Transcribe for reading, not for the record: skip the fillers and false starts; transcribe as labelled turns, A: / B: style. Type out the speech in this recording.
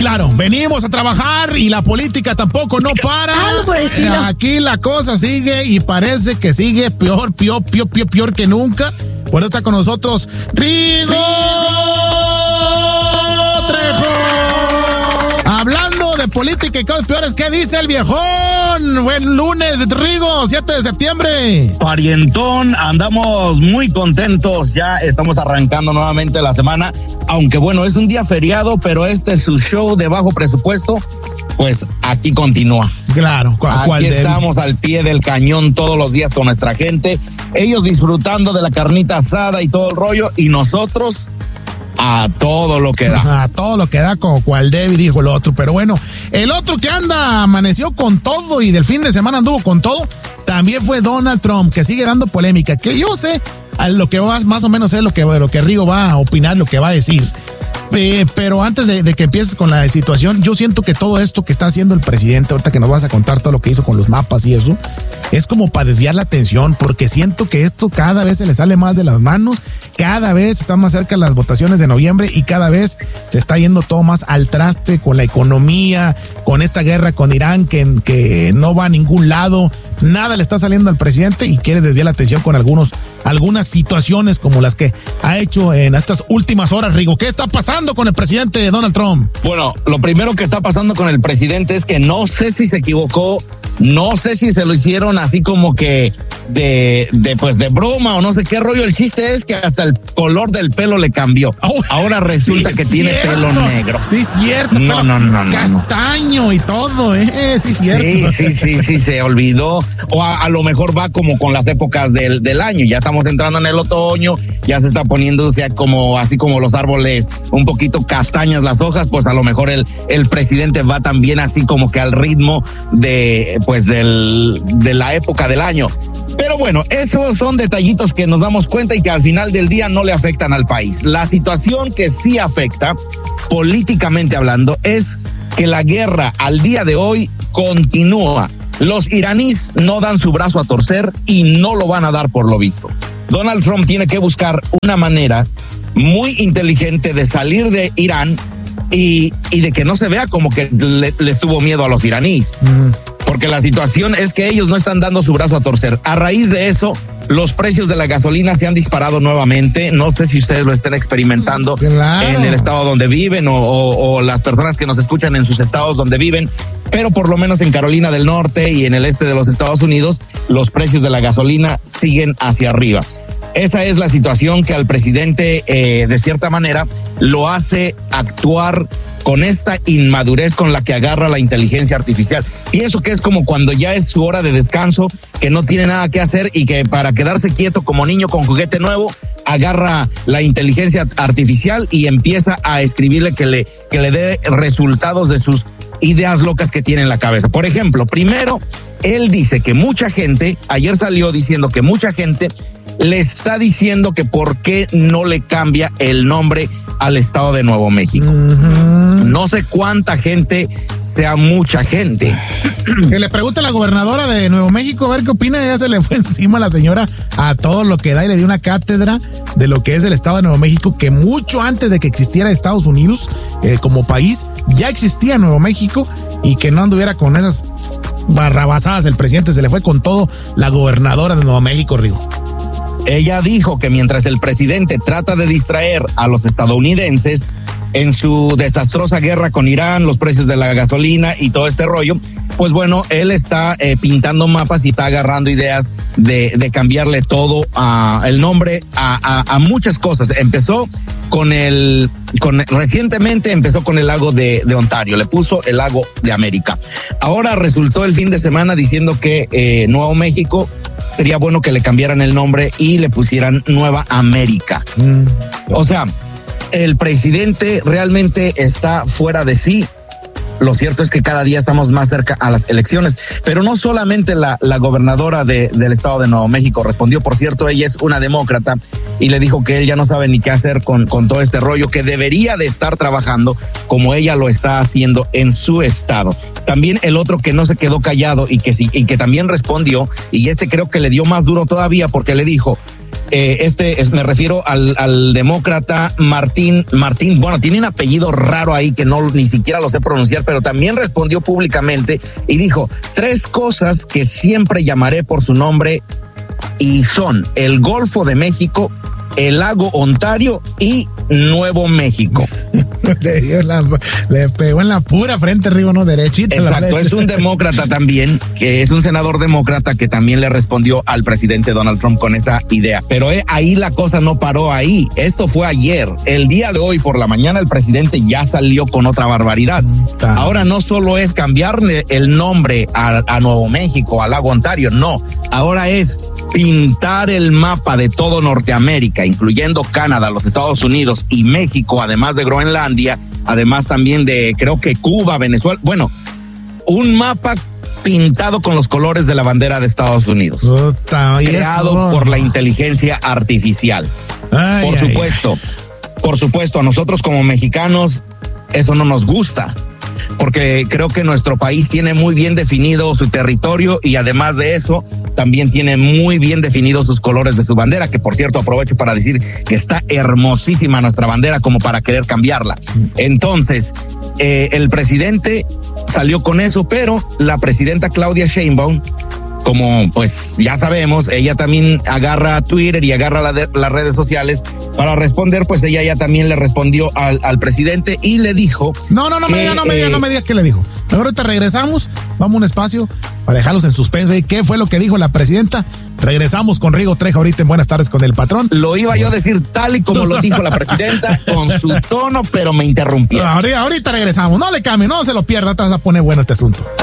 A: claro, venimos a trabajar y la política tampoco no para. Aquí la cosa sigue y parece que sigue peor que nunca. Por eso está con nosotros Rigo Trejo. Hablando de política y cosas peores, ¿qué dice el viejón? Buen lunes, Rigo, 7 de septiembre.
B: Parientón, andamos muy contentos, ya estamos arrancando nuevamente la semana, aunque bueno, es un día feriado, pero este es su show de bajo presupuesto, pues aquí continúa.
A: Claro,
B: aquí estamos al pie del cañón todos los días con nuestra gente, ellos disfrutando de la carnita asada y todo el rollo, y nosotros a todo lo que da.
A: A todo lo que da, como cual David dijo el otro. Pero bueno, el otro que amaneció con todo y del fin de semana anduvo con todo, también fue Donald Trump, que sigue dando polémica, que yo sé a lo que va, más o menos es lo que Rigo va a opinar, lo que va a decir. Pero antes de que empieces con la situación, yo siento que todo esto que está haciendo el presidente, ahorita que nos vas a contar todo lo que hizo con los mapas y eso, es como para desviar la atención, porque siento que esto cada vez se le sale más de las manos, cada vez están más cerca las votaciones de noviembre y cada vez se está yendo todo más al traste con la economía, con esta guerra con Irán que no va a ningún lado, nada le está saliendo al presidente y quiere desviar la atención con algunas situaciones como las que ha hecho en estas últimas horas. Rigo, ¿qué está pasando con el presidente Donald Trump?
B: Bueno, lo primero que está pasando con el presidente es que no sé si se equivocó, no sé si se lo hicieron así como que de broma o no sé qué rollo. El chiste es que hasta el color del pelo le cambió. Ahora resulta que tiene pelo negro.
A: Sí, cierto.
B: No.
A: Castaño y todo, sí, cierto.
B: Sí, se olvidó. O a lo mejor va como con las épocas del año. Ya estamos entrando en el otoño, ya se está poniendo, o sea, como así como los árboles un poquito castañas las hojas, pues a lo mejor el presidente va también así como que al ritmo de la época del año. Pero bueno, esos son detallitos que nos damos cuenta y que al final del día no le afectan al país. La situación que sí afecta, políticamente hablando, es que la guerra al día de hoy continúa. Los iraníes no dan su brazo a torcer y no lo van a dar por lo visto. Donald Trump tiene que buscar una manera muy inteligente de salir de Irán y de que no se vea como que les tuvo miedo a los iraníes. Porque la situación es que ellos no están dando su brazo a torcer. A raíz de eso, los precios de la gasolina se han disparado nuevamente. No sé si ustedes lo estén experimentando en el estado donde viven o las personas que nos escuchan en sus estados donde viven. Pero por lo menos en Carolina del Norte y en el este de los Estados Unidos, los precios de la gasolina siguen hacia arriba. Esa es la situación que al presidente, de cierta manera, lo hace actuar con esta inmadurez con la que agarra la inteligencia artificial. Y eso que es como cuando ya es su hora de descanso, que no tiene nada que hacer y que para quedarse quieto como niño con juguete nuevo, agarra la inteligencia artificial y empieza a escribirle que le dé resultados de sus ideas locas que tiene en la cabeza. Por ejemplo, primero, él dice que mucha gente, ayer salió diciendo que mucha gente le está diciendo que por qué no le cambia el nombre al estado de Nuevo México. No sé cuánta gente, sea mucha gente.
A: Que le pregunte a la gobernadora de Nuevo México a ver qué opina. Ella se le fue encima a la señora a todo lo que da y le dio una cátedra de lo que es el estado de Nuevo México, que mucho antes de que existiera Estados Unidos como país, ya existía Nuevo México, y que no anduviera con esas barrabasadas. El presidente se le fue con todo, la gobernadora de Nuevo México, Rigo.
B: Ella dijo que mientras el presidente trata de distraer a los estadounidenses en su desastrosa guerra con Irán, los precios de la gasolina y todo este rollo, pues bueno, él está pintando mapas y está agarrando ideas de cambiarle todo el nombre a muchas cosas. Recientemente empezó con el lago de Ontario, le puso el lago de América. Ahora resultó el fin de semana diciendo que Nuevo México sería bueno que le cambiaran el nombre y le pusieran Nueva América. O sea, el presidente realmente está fuera de sí. Lo cierto es que cada día estamos más cerca a las elecciones, pero no solamente la gobernadora del estado de Nuevo México respondió. Por cierto, ella es una demócrata y le dijo que él ya no sabe ni qué hacer con todo este rollo, que debería de estar trabajando como ella lo está haciendo en su estado. También el otro que no se quedó callado y que también respondió, y creo que le dio más duro todavía, porque le dijo: me refiero al demócrata Martín, bueno, tiene un apellido raro ahí que ni siquiera lo sé pronunciar, pero también respondió públicamente y dijo 3 cosas que siempre llamaré por su nombre y son el Golfo de México, el lago Ontario y Nuevo México.
A: Le pegó en la pura frente, arriba, no, derechita.
B: Exacto, es un demócrata también, que es un senador demócrata que también le respondió al presidente Donald Trump con esa idea. Pero ahí la cosa no paró ahí. Esto fue ayer. El día de hoy por la mañana el presidente ya salió con otra barbaridad. Ahora no solo es cambiarle el nombre a Nuevo México, al lago Ontario, no. Ahora es pintar el mapa de todo Norteamérica, incluyendo Canadá, los Estados Unidos y México, además de Groenlandia, además también de, creo que Cuba, Venezuela. Bueno, un mapa pintado con los colores de la bandera de Estados Unidos, creado por la inteligencia artificial. Por supuesto, a nosotros como mexicanos eso no nos gusta, porque creo que nuestro país tiene muy bien definido su territorio y además de eso también tiene muy bien definidos sus colores de su bandera, que por cierto aprovecho para decir que está hermosísima nuestra bandera como para querer cambiarla. Entonces, el presidente salió con eso, pero la presidenta Claudia Sheinbaum, como pues ya sabemos, ella también agarra Twitter y agarra las redes sociales para responder, pues ella ya también le respondió al presidente y le dijo... No me digas qué le dijo. Mejor ahorita regresamos, vamos a un espacio para dejarlos en suspenso. ¿Qué fue lo que dijo la presidenta? Regresamos con Rigo Trejo ahorita en Buenas Tardes con el Patrón. Lo iba yo a decir tal y como lo dijo la presidenta, con su tono, pero me interrumpió. Ahorita regresamos, no le cambie, no se lo pierda, te vas a poner bueno este asunto.